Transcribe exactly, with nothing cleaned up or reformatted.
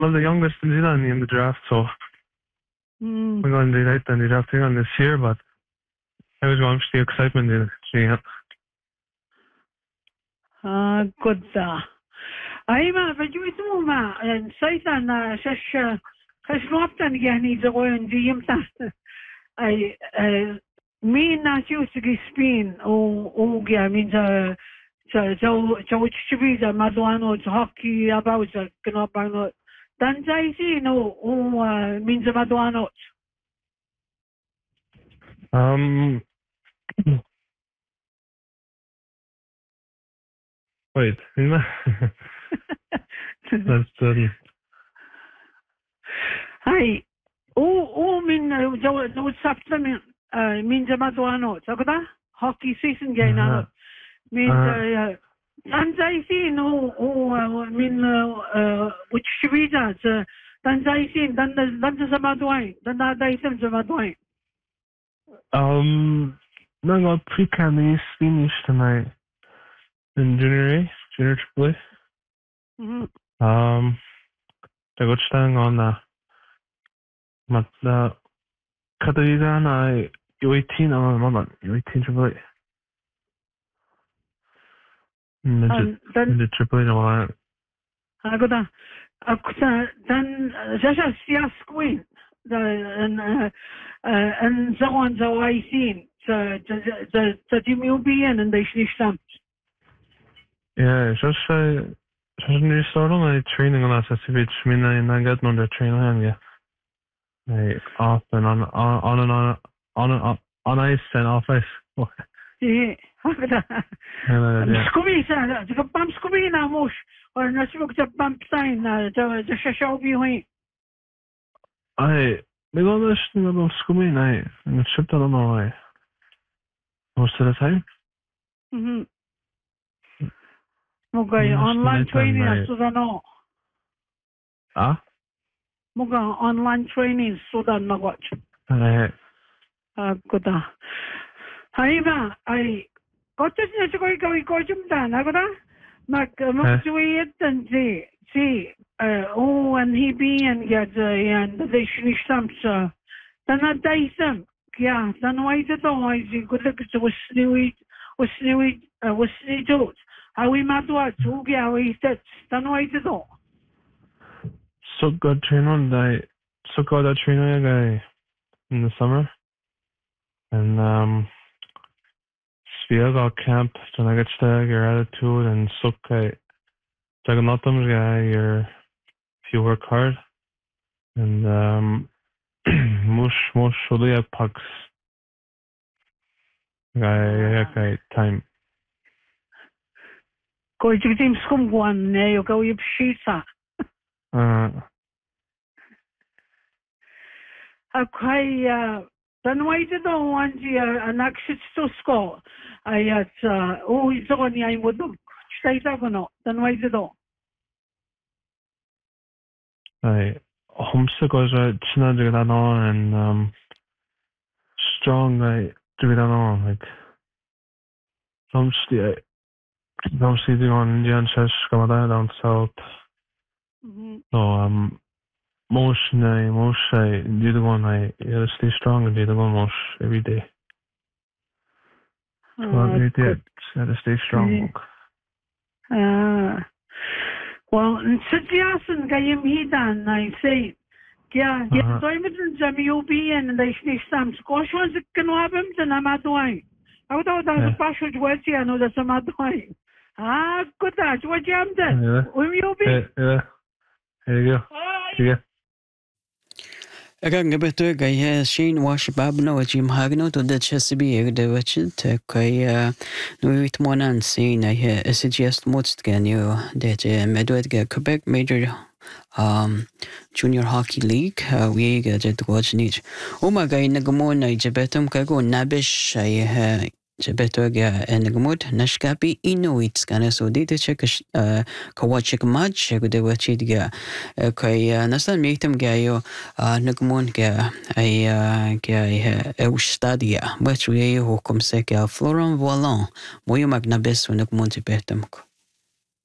well, the youngest in Zealand in the draft, so Mm. we're going to do that in the draft on this year, but I was going to see excitement in it. Yeah. Ah, good. Ay ma, fajwit mo ma, saytan na shash shash loptan yani zagoyan diyem ta. Ay mi na chusigi spin o o gya min za za za za uchchibi za madwano hockey about za knopano. Dan zai si no o min za madwano. Um. Wait, that's um. Hi. O o min zo zo sapta min min zamado ano. Sakoda hockey season gay na. Min tanzai si no o min which shivida sa tanzai si dan dan zamado ay dan na dai sam zamado ay. Um. No, I got pre-cam is finished tonight in junior A, junior triple A. Mhm. Um. I got staying on the. But the Catalina na U eighteen on mama U eighteen triple A. Midget midget triple A na. Agoda. Akusa dan zasha sias queen. The and and so on so I seen the the the team U B N and they shnistam. Yeah, just uh, just new start on my training on that. So it's mean I I got on the training yeah. Like off and on on on and on on on on ice and off ice. Yeah, agoda. Scooby sa the pump Scooby na mosh or na sibuk the pump sign na the the shashaw behind. I we got this little Scooby night and it's shipped on the way most of the time. Mhm. Okay, online training as so no. Ah? Muga online training so that no watch. Uh, Ah, good. Hi ba, ay kotes na sa koy koy koy jumta na ko da. Mag magsuwit and si si oh and he be and get and they shinish some so. Tana daisam kya tanwai to tanwai si good look to was sniwi was sniwi was sniwi how we matwa to kya we set tanwai to do. So good training I so good that training guy in the summer. And um Sphere got camp, then I get stag your attitude and suck I take not them guy your if you work hard and um mush mush really have pucks guy guy time. Koy jigdim skum gwan ne yo go yip shisa. Uh Okay, uh dan wai to do one year an action to score. I at uh oh it's on the I would stay that no. Dan wai to do. I homesick was a chinna that on and um strong I do it on like some the some city on Indian church come down south. No um motion I motion I do the one I yeah, stay strong and do the one mosh every day. So every day I to stay strong. Ah. Well, in Sidiasan gayim hidan I say yeah, yeah, so I'm in the U B N and they snish some squash ones that can have him and I'm at doing. I would have a passage where I know that's a mad doing. Ah, good that what you am then. Will you be? Yeah. There you go. Yeah. Aga ngabeto gaya Shane wash babno wa Jim Hagno to the Chesapeake de wachit kaya nuit monan sin I suggest most gan you that Medwed Quebec major um junior hockey league we get it watch niche. Oh my guy nagamon I jabetum kago nabish I Jabetoga and Gamut, Nashkapi, Inuits, Gana so did check a Kawachik match, good wachidga. Okay, Nasan make them gayo, Nagmon ga, I gay Eustadia, but we who come sek Floran Volant, Moyo Magnabes when Nagmonti betum.